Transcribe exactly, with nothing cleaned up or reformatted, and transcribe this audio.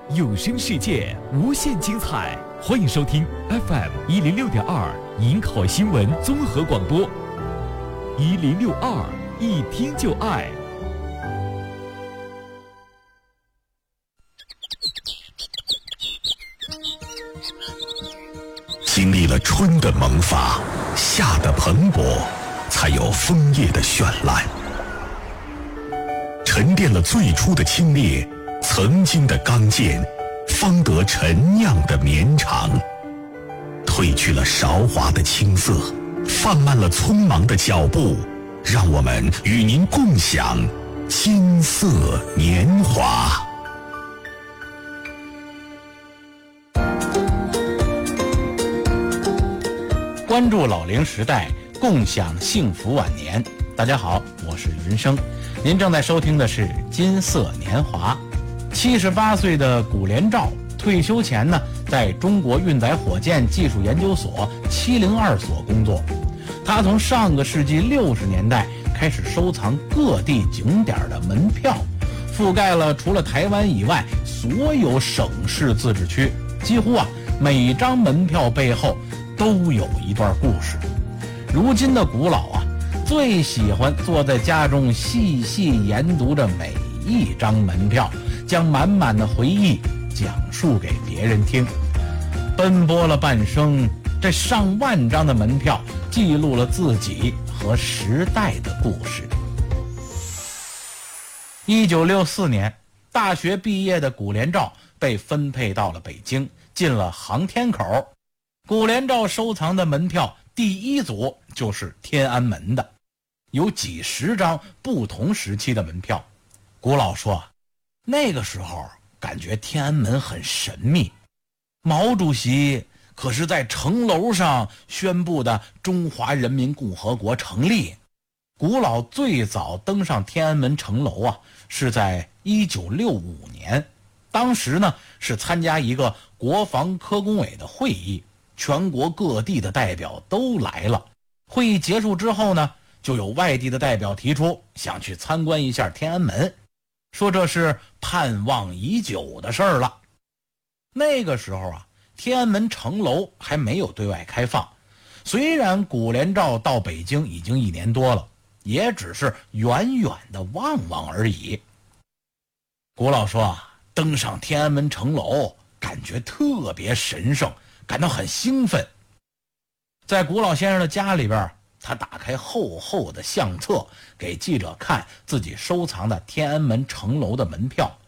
有声世界无限精彩，欢迎收听 F M 一零六点二迎考新闻综合广播，一零六二一听就爱。 经历了春的萌发，夏的蓬勃，才有枫叶的绚烂。沉淀了最初的清冽，曾经的刚健，方得陈酿的绵长。褪去了韶华的青涩，放慢了匆忙的脚步，让我们与您共享金色年华。 关注老龄时代，共享幸福晚年。大家好，我是云生，您正在收听的是金色年华。七十八岁的古连照退休前呢，在中国运载火箭技术研究所七零二所工作。他从上个世纪六十年代开始收藏各地景点的门票，覆盖了除了台湾以外所有省市自治区，几乎啊每张门票背后都有一段故事。如今的古老啊，最喜欢坐在家中细细研读着每一张门票，将满满的回忆讲述给别人听。奔波了半生，这上万张的门票记录了自己和时代的故事。一九六四年，大学毕业的古连照被分配到了北京，进了航天口。古连照收藏的门票第一组就是天安门的，有几十张不同时期的门票。古老说，那个时候感觉天安门很神秘，毛主席可是在城楼上宣布的中华人民共和国成立。古老最早登上天安门城楼啊，是在一九六五年，当时呢是参加一个国防科工委的会议，全国各地的代表都来了。会议结束之后呢，就有外地的代表提出想去参观一下天安门，说这是盼望已久的事儿了。那个时候啊，天安门城楼还没有对外开放，虽然古连照到北京已经一年多了，也只是远远的望望而已。古老说啊，登上天安门城楼感觉特别神圣，感到很兴奋。在古老先生的家里边，他打开厚厚的相册，给记者看自己收藏的天安门城楼的门票，